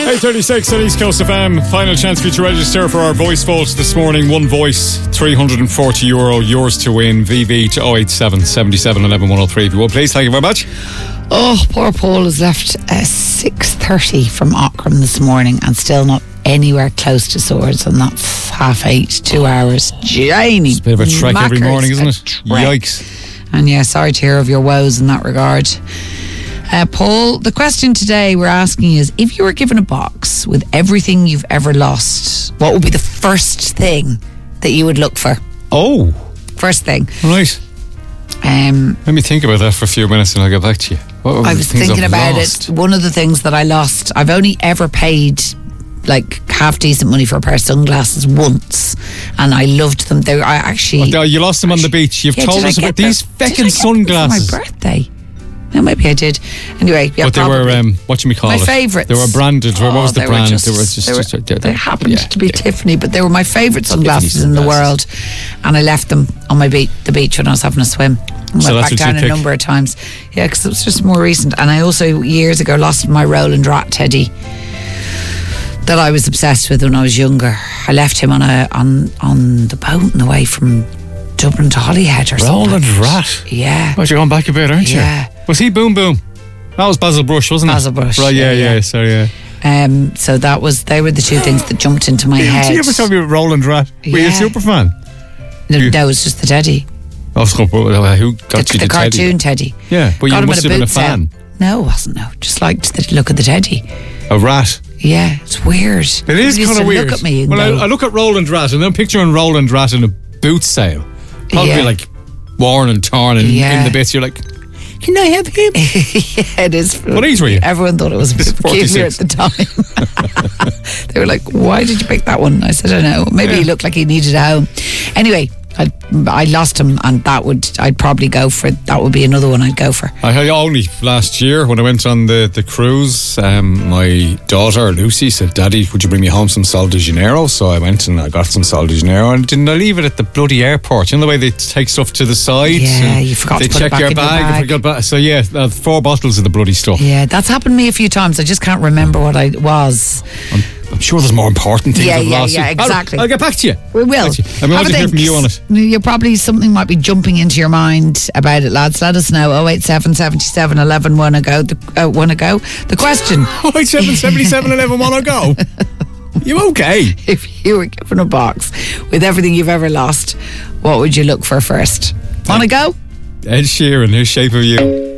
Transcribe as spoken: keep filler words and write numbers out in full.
eight thirty-six on East Coast F M. Final chance for you to register for our voice vault this morning. One voice, three hundred forty euro, yours to win. V V to oh eight seven, seven seven, eleven, one oh three. If you will, please. Thank you very much. Oh, poor Paul has left uh, six thirty from Aughrim this morning and still not anywhere close to Swords, and that's half eight, two hours. Janie, it's a bit of a trek every morning, isn't it? Trek. Yikes. And yeah, sorry to hear of your woes in that regard. Uh, Paul, the question today we're asking is, if you were given a box with everything you've ever lost, what would be the first thing that you would look for? Oh. First thing. Right. Um, Let me think about that for a few minutes and I'll get back to you. What I was thinking I've about lost? it. One of the things that I lost, I've only ever paid like half decent money for a pair of sunglasses once, and I loved them. They were, I actually. Oh, you lost them on the beach. You've yeah, told us about these feckin' sunglasses. For my birthday. No, maybe I did. Anyway, yeah, but they probably. were um, what do you call my it? My favourites. They were branded. Oh, what was the they brand? Were just, they were just. They, were, just, just, they happened yeah, to be yeah. Tiffany, but they were my favourite sunglasses Tiffany in the sunglasses. world, and I left them on my beach, the beach when I was having a swim. I so went back down a number of times. Yeah, because it was just more recent. And I also years ago lost my Roland Rat teddy that I was obsessed with when I was younger. I left him on a on on the boat on the way from Dublin to Holyhead or something. Roland Rat. Yeah. Well, you're going back a bit, aren't you? Yeah. Was he Boom Boom? That was Basil Brush, wasn't Basil it? Brush. Right, yeah, yeah, yeah. sorry, yeah. Um, so that was, they were the two things that jumped into my Did head. Did you ever tell me about Roland Rat? Were yeah. you a super fan? No, you, no, it was just the teddy. Oh, who got the, you the, the cartoon teddy? teddy. Yeah, but Got you must have been a fan. Sale. No, it wasn't, no. Just liked the look of the teddy. A rat? Yeah, it's weird. It is kind of weird. Look at me well, go, I, I look at Roland Rat and I'm picturing Roland Rat in a boot sale. Probably yeah. like worn and torn and yeah. in the bits. You're like, can I have him? Yeah, it is. What age were you? Everyone thought it was a bit peculiar at the time. They were like, why did you pick that one? I said, I don't know. Maybe yeah. he looked like he needed a home. Anyway, I, I lost him, and that would I'd probably go for. That would be another one I'd go for. I had only last year when I went on the, the cruise, um, my daughter Lucy said, Daddy, would you bring me home some Sol de Janeiro? So I went and I got some Sol de Janeiro, and didn't I leave it at the bloody airport? You know the way they take stuff to the side? Yeah, you forgot they to put check it back your in bag. your bag. I forgot back. So yeah, uh, four bottles of the bloody stuff. Yeah, that's happened to me a few times. I just can't remember what I was. I'm, I'm sure there's more important things. Yeah, I've yeah, lost. yeah, exactly. I'll, I'll get back to you. We will. I'm going to hear from you on it. You probably something might be jumping into your mind about it, lads. Let us know. oh eight seven, seven seven, eleven, one oh go. The, uh, one oh go. The question. oh eight seven, seven seven, eleven, one oh go. You okay? If you were given a box with everything you've ever lost, what would you look for first? Want to go? Ed Sheeran, his Shape of You.